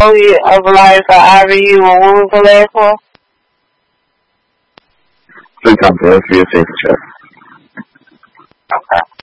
of life, or IVU, or what was the last one? 正常不会是有这个。 Okay.